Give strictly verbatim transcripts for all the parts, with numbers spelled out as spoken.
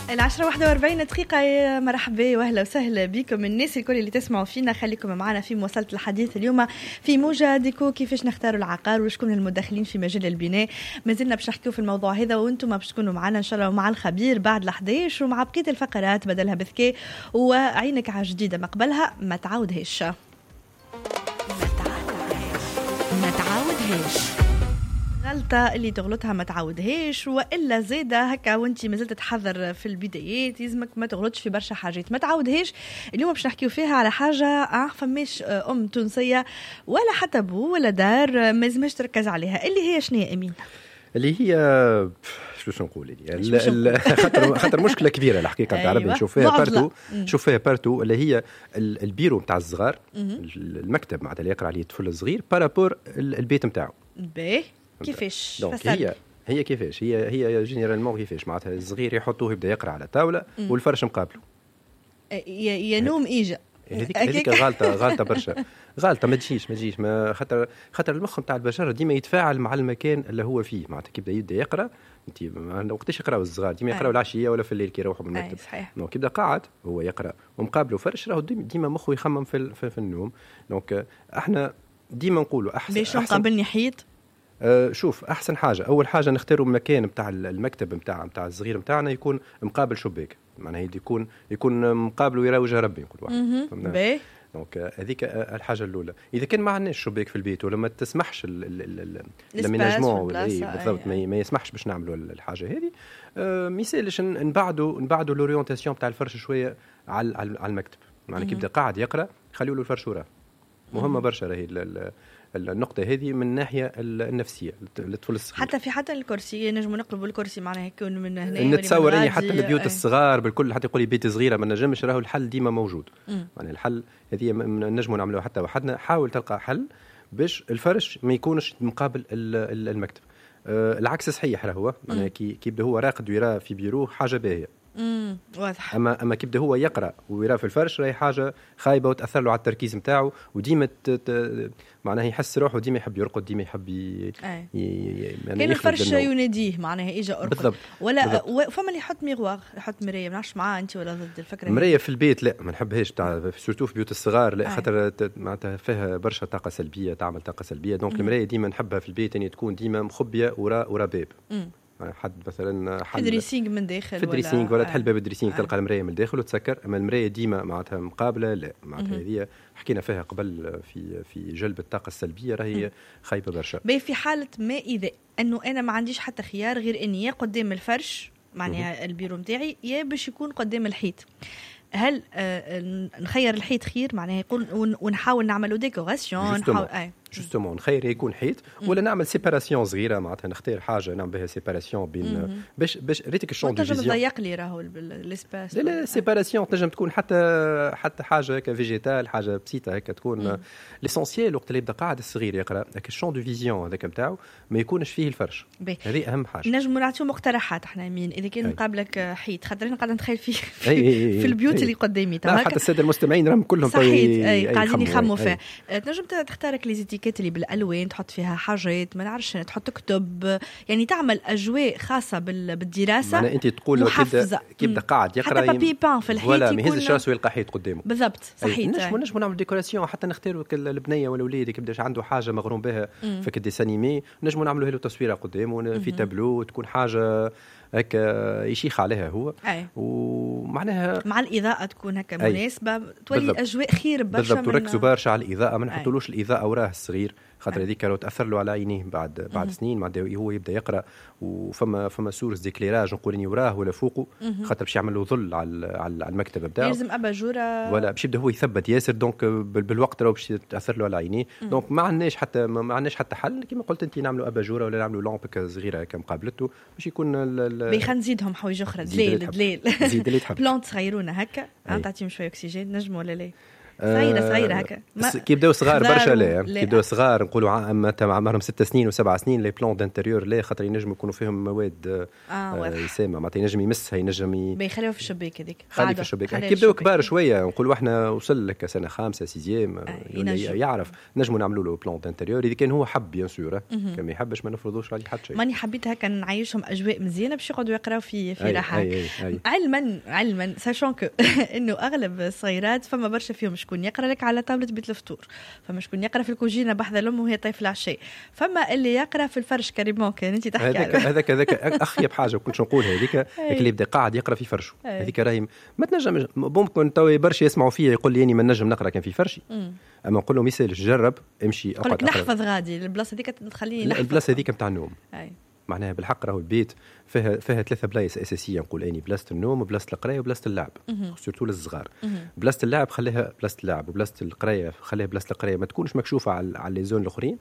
العشرة واحدة واربعين دقيقة. مرحبا وأهلا وسهلا بكم الناس الكل اللي تسمعوا فينا. خليكم معنا في مواصلة الحديث اليوم في موجة ديكو كيفاش نختاروا العقار وشكون المدخلين في مجال البناء. ما زلنا باش نحكيو في الموضوع هذا وانتم باش تكونوا معنا إن شاء الله مع الخبير بعد الحديش ومع بقية الفقرات بدلها بذكاء وعينك على جديدة ما قبلها ما تعاودهاش ما تعاودهاش غلطة اللي تغلطها ما تعودهاش وإلا زادة هكا وانتي مازلت تحذر في البدايات يزمك ما تغلطش في برشا حاجات ما تعودهاش. اليوم باش نحكيو فيها على حاجة اه فماش أم تونسية ولا حتى بو ولا دار ما يزمش تركز عليها اللي هي شنو يا أمين؟ اللي هي شو نقول لي خاطر خاطر مشكله كبيره الحقيقه نتاع ربي نشوف فيها بارتو نشوف فيها بارتو اللي هي البيرو نتاع الصغار المكتب معناتها اللي يقرا عليه الطفل الصغير بارابور البيت نتاعو باهي كيفاش هي هي كيفاش هي هي جينيرالمون كيفاش معناتها الصغير يحطوه يبدا يقرا على الطاوله والفرش مقابله ينوم اجا هذيك هذيك غلطه غلطه برشا غلطه ما تجيش ما تجيش ما خاطر خاطر المخ نتاع البشر ديما يتفاعل مع المكان اللي هو فيه معناتها كيبدا يبدا يقرا انت وقتاش يقراو الصغار ديما يقراو العشيه ولا في الليل كي يروحوا من المكتب دونك يبدا قاعد هو يقرا ومقابله فرش راهو ديما مخه يخمم في في النوم. دونك احنا ديما نقولوا احسن باش نقابلني حيط. أه شوف احسن حاجه اول حاجه نختاروا مكان نتاع المكتب نتاع نتاع الصغير نتاعنا يكون مقابل شباك معناها يكون يكون مقابل ويرى وجه ربي نقول واحد. دونك هذيك الحاجه الاولى. اذا كان ما عندناش شباك في البيت ولا ما تسمحش الميناجمون بالضبط ما يسمحش باش نعملوا الحاجه هذه أه ما يسالش نبعدوا نبعدوا لورينتاسيون تاع الفرش شويه على على المكتب معناها كيبدا قاعد يقرا خليوا له الفرش وراه مهمه برشا راهي النقطة هذه من الناحية النفسية للطفل الصغير. حتى في حتى الكرسي نجم نقلبوا الكرسي معناها يكون من هنا نتصور اني حتى البيوت الصغار بالكل حتى يقولي بيت صغيرة ما نجمش راهو الحل ديما موجود. يعني الحل هذه نجموا نعملوها حتى وحدنا. حاول تلقى حل باش الفرش ما يكونش مقابل المكتب. أه العكس صحيح راهو معناها كي كيبدا هو راقد ويرى في بيروه حاجة باهية. امم واضح. اما اما كيبدا هو يقرا ويرى في الفرش راهي حاجه خايبه وتاثر له على التركيز نتاعو وديما معناها يحس روحه ديما يحب يرقد ديما يحب ي... ي... يعني كان الفرش يناديه معناها اجا ارقد بالضبط. ولا بالضبط. فما اللي يحط ميغوار يحط مرايه ما نعرفش معاه انت ولا ضد الفكره مرايه في البيت لا ما نحبهاش تاع سورتو في بيوت الصغار لا خاطر معناتها فيها برشا طاقه سلبيه تعمل طاقه سلبيه. دونك المرايه ديما نحبها في البيت ان تكون ديما مخبيه ورا ورا باب مم. حد مثلا حل في دريسينج من داخل في دريسينج ولا, ولا تحل باب الدريسينج آه. تلقى المرايه من الداخل وتسكر. اما المرايه ديما معناتها مقابله لا معناتها هذه حكينا فيها قبل في في جلب الطاقه السلبيه راهي خايبه برشا. باهي في حاله ما اذا انه انا ما عنديش حتى خيار غير اني يا قدام الفرش معناها البيرو نتاعي يا باش يكون قدام الحيط هل آه نخير الحيط خير معناها يكون ونحاول نعملوا ديكوراسيون نحاول آه. جوستومون نخير يكون حيط ولا نعمل سيباراسيون صغيره معناتها نختار حاجه نعمل بها سيباراسيون بين باش باش ريتك الشون دو فيزيون تضيق لي راهو الاسباس. لا لا سيباراسيون تنجم تكون حتى حتى حاجه هكا فيجيتال حاجه بسيطه هكا تكون ليسونسيال وقت اللي يبدا قاعد الصغير يقرا هكا الشون دو فيزيون هذاك نتاعو ما يكونش فيه الفرش. هذه اهم حاجه. نجم نعطيو مقترحات احنا مين اذا كان مقابلك حيط خاطر انا قاعده نتخيل فيه في البيوت اللي قدامي لا حتى الساده المستمعين راهم كلهم صحيح قاعدين يخموا فيه. تنجم تختارك لي زيتيكيت اللي بالالوان تحط فيها حاجات ما نعرفش تحط كتب يعني تعمل أجواء خاصة بالدراسة. أنا أنت تقول كيبدا كيبدا قاعد يقرأ حتى بابي بان في الحيط ولا ما يهزش راسه يلقى حيط قدامه بالضبط صحيح. نجم نجم نعمل ديكوراسيون حتى نختاروا البنية ولا وليدي كيبدا عنده حاجة مغروم بها في كديس أنيمي نجم نعملوا له تصويرة قدامه في تابلو تكون حاجة هكا يشيخ عليها هو أي. ومعناها مع الإضاءة تكون هكا مناسبة تولي بالضبط. أجواء خير برشا بالضبط. وركزوا برشا على الإضاءة ما نحطولوش الإضاءة وراه الصغير خاطر هذيك لو تاثر له على عينيه بعد بعد سنين بعد هو يبدا يقرا وفما فما سورس ديكليراج نقول اني وراه ولا فوقه خاطر باش يعمل له ظل على على المكتب نتاعو لازم اباجوره ولا باش يبدا هو يثبت ياسر. دونك بالوقت راهو باش تاثر له على عينيه. دونك ما عندناش حتى ما عندناش حتى حل كما قلت انت نعملوا اباجوره ولا نعملوا لامب صغيره كمقابلته باش يكون بيخ نزيدهم حوايج اخرى دليل دليل زيد اللي تحب بلانت صغيرونه هكا تعطيهم شويه اكسجين نجم ولا لا صغيره صغيره هكا كي يبداو صغار برشا لا كي يبداو صغار نقولوا عمرهم ست سنين وسبع سنين لي بلون دانتيريور لا خاطر ينجموا يكونوا فيهم مواد اه يسامى معناتها ينجم يمسها ينجم يخليوها في الشباك هذيك خلي في الشباك كي يبداو كبار شويه نقولوا احنا وصل لك سنه خامسه سيزيام يعرف نجموا نعملوا له بلون دانتيريور اذا كان هو حب بيان سور كان ما يحبش ما نفرضوش عليه حتى شيء ماني حبيت هكا نعيشهم اجواء مزيانه باش يقعدوا يقراو في في راحه علما علما ساشون كو انه اغلب الصغيرات فما برشا فيهم شكون يقرا لك على طاوله بيت الفطور، فما شكون يقرا في الكوجينه بحذا الام وهي طيفله عشاء، فما اللي يقرا في الفرش كريمون كان انت تحكي هذاك هذاك هذاك اخيب حاجه كنت نقول هذيك اللي يبدا قاعد يقرا في فرشه هذيك راهي ما تنجم ممكن تو برشا يسمعوا فيا يقول لي اني ما نجم نقرا كان في فرشي اما نقول له مثال جرب امشي اقعد نحفظ غادي البلاصه هذيك تخليني نحفظ البلاصه هذيك نتاع النوم معناها بالحق راهو البيت فيها فيها ثلاثه بلايص اساسيه نقول اني بلاصه النوم وبلاصه القرايه وبلاصه اللعب سورتو للصغار. بلاصه اللعب خليها بلاصه اللعب وبلاصه القرايه خليها بلاصه القرايه ما تكونش مكشوفه على على لي زون الاخرين.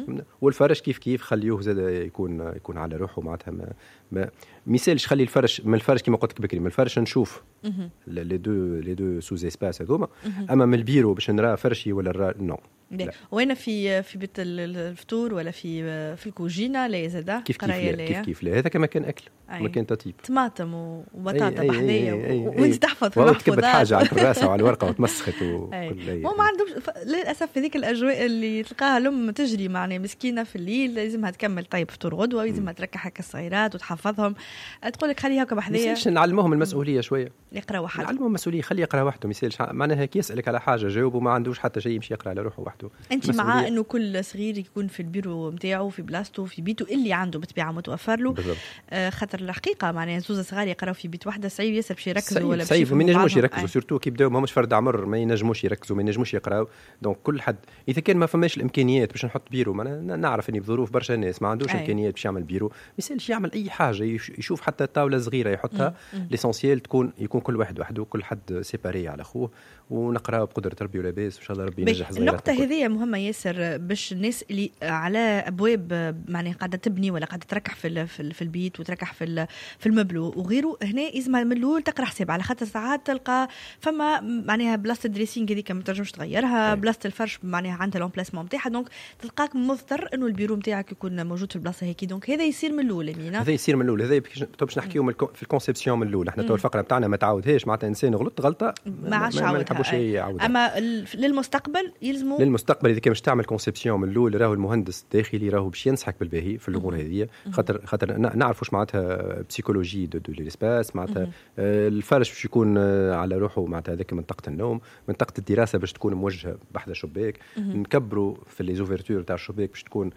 والفرش كيف كيف خليوه زاد يكون يكون على روحه معناتها ما ما مثالش خلي الفرش من الفرش كما قلت لك بكري من الفرش نشوف لي دو لي دو سوز اسباس هذوما اما من البيرو باش نرى فرشي ولا نو وين في في بيت الفطور ولا في في الكوجينه لا زاده كيف كيف لا كيف كيف لا هذا كما كان اكل ما كان تطيب طماطم وبطاطا بحذايا وانت تحفظ في المحفوظات تكبت حاجه على الكراسه وعلى الورقه وتمسخت وكل مو ما عندهمش للاسف هذيك الاجواء اللي تلقاها الام تجري معناها مسكينه في الليل لازمها تكمل طيب فطور غدوه ولازمها تركح هكا الصغيرات وتحفظهم تقول لك خليها هكا بحذايا مش نعلموهم المسؤوليه شويه يقرا وحده نعلموهم المسؤوليه خليه يقرا وحده مثال معناها كي يسالك على حاجه جاوب وما عندوش حتى شيء يمشي يقرا على روحه وحده. انت مع انه كل صغير يكون في البيرو نتاعو في بلاصته في بيته اللي عنده بالطبيعه متوفر له آه خاطر الحقيقه معناها زوز صغار يقراو في بيت واحده صعيب ياسر باش يركزوا ولا صعيب ما ينجموش يركزوا سورتو كي يبداو ماهمش فرد عمر ما ينجموش يركزوا ما ينجموش يقراو دونك كل حد اذا كان ما فماش الامكانيات باش نحط بيرو ما نعرف اني بظروف برشا الناس ما عندوش أي. امكانيات باش يعمل بيرو مثالش يعمل اي حاجه يشوف حتى طاوله صغيره يحطها ليسونسيال تكون يكون كل واحد وحده وكل حد سيباري على اخوه ونقراو بقدره ربي ولاباس ان شاء الله ربي ينجح صغيرات. النقطه هذه مهمه ياسر باش الناس اللي على ابواب معناها قاعده تبني ولا قاعده تركح في في البيت وتركح في في المبل وغيره هنا لازم من الاول تقرا حساب على خاطر ساعات تلقى فما معناها بلاصه الدريسينغ هذيك ما تنجمش تغيرها بلاصه الفرش معناها عندها لومبلاسمون نتاعها دونك تلقاك مضطر انه البيرو نتاعك يكون موجود في البلاصه هيك دونك هذا يصير من الاول مينا هذا يصير من الاول هذا باش نحكيو في الكونسيبسيون من الاول احنا تو الفقره بتاعنا ما تعاودهاش معناتها انسان غلط غلطه ما عادش يعاودها اما للمستقبل يلزموا للمستقبل اذا كان باش تعمل كونسيبسيون من الاول راهو المهندس الداخلي راهو باش ينصحك بالباهي في الامور هذه خاطر خاطر نعرف واش معناتها بسيكولوجي دو دو ليسباس معناتها الفرش باش يكون على روحه معناتها هذاك منطقه النوم منطقه الدراسه باش تكون موجهه بحذا شباك نكبروا في لي زوفرتور تاع الشباك باش تكون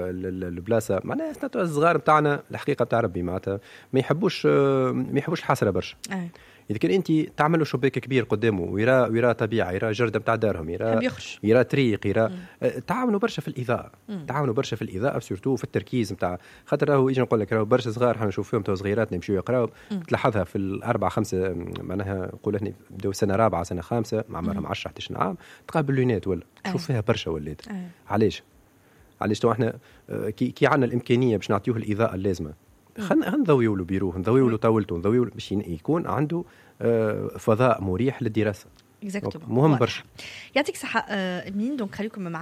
البلاصه معناها الصغار نتاعنا الحقيقه تاع ربي معناتها ما يحبوش ما يحبوش الحسره برشا. إذا كان أنت تعمل له شباك كبير قدامه ويرى ويرى طبيعة يرى جردة بتاع دارهم يرى يرى طريق يرى تعاونوا برشا في الإضاءة تعاونوا برشا في الإضاءة سورتو في التركيز نتاع خاطر راهو يجي نقول لك راهو برشا صغار حنا نشوف فيهم تو صغيرات يمشيو يقراو تلاحظها في الأربعة خمسة معناها نقول هني بداو سنة رابعة سنة خامسة مع عمرهم عشرة حداش عام تقابل لونات ولا تشوف فيها برشا ولات علاش علاش تو احنا كي كي عندنا الإمكانية باش نعطيوه الإضاءة اللازمة خلينا نضويوا له بيروه نضويوا له طاولته نضويوا له باش يكون عنده فضاء مريح للدراسة مهم برشا. يعطيك صحة أمين دونك خليكم